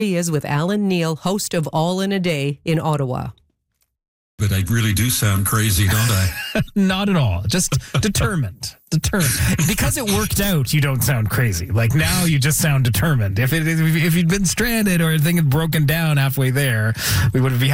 He is with Alan Neal, host of All in a Day in Ottawa. But I really do sound crazy, don't I? Not at all. Just determined. Because it worked out, you don't sound crazy. Like now you just sound determined. If you'd been stranded or thing had broken down halfway there, we would have